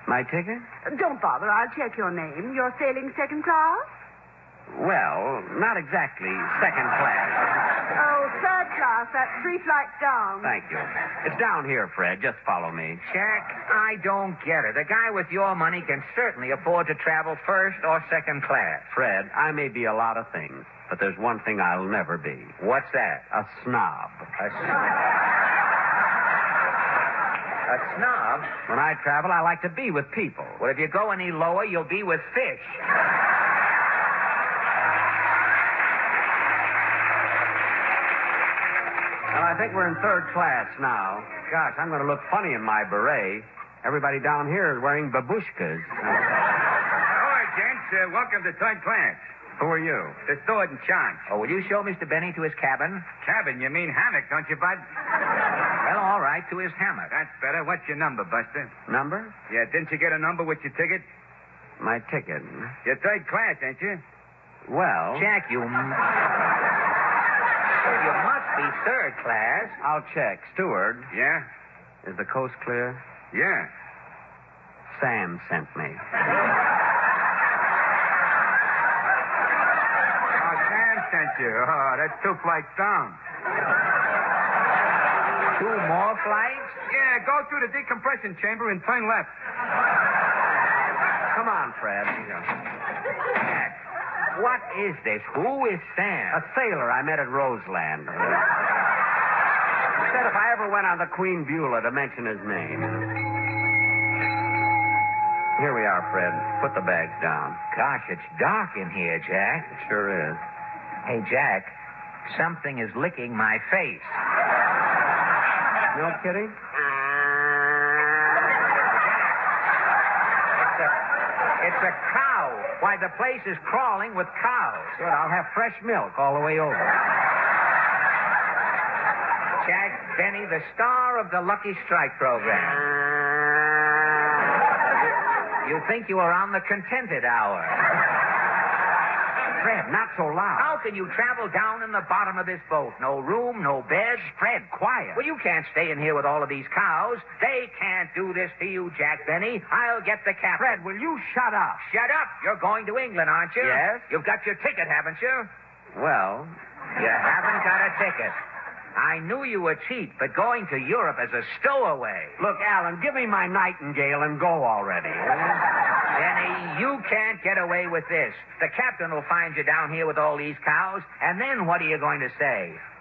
My ticket? Don't bother. I'll check your name. You're sailing second class? Well, not exactly second class. Oh, third class. That's 3 flights down. Thank you. It's down here, Fred. Just follow me. Jack, I don't get it. A guy with your money can certainly afford to travel first or second class. Fred, I may be a lot of things, but there's one thing I'll never be. What's that? A snob. A snob? When I travel, I like to be with people. Well, if you go any lower, you'll be with fish. Well, I think we're in third class now. Gosh, I'm going to look funny in my beret. Everybody down here is wearing babushkas. Ahoy, gents. Welcome to third class. Who are you? The steward in charge. Oh, will you show Mr. Benny to his cabin? Cabin, you mean hammock, don't you, Bud? Well, all right, to his hammock. That's better. What's your number, Buster? Number? Yeah, didn't you get a number with your ticket? My ticket. You're third class, ain't you? Well... Jack, you must be third class. I'll check. Steward, Yeah? is the coast clear? Yeah. Sam sent me. Oh, Sam sent you. Oh, that's 2 flights down. 2 more flights? Yeah, go through the decompression chamber and turn left. Come on, Fred. Jack, what is this? Who is Sam? A sailor I met at Roseland. He said if I ever went on the Queen Beulah to mention his name. Here we are, Fred. Put the bags down. Gosh, it's dark in here, Jack. It sure is. Hey, Jack, something is licking my face. No kidding? It's a cow. Why, the place is crawling with cows. Good. I'll have fresh milk all the way over. Jack Benny, the star of the Lucky Strike program. You think you are on the Contented Hour. Fred, not so loud. How can you travel down in the bottom of this boat? No room, no bed. Fred, quiet. Well, you can't stay in here with all of these cows. They can't do this to you, Jack Benny. I'll get the captain. Fred, will you shut up? Shut up. You're going to England, aren't you? Yes. You've got your ticket, haven't you? Well, You haven't got a ticket. I knew you were cheap, but going to Europe as a stowaway. look, Alan, give me my nightingale and go already. Benny, you can't get away with this. The captain will find you down here with all these cows, and then what are you going to say?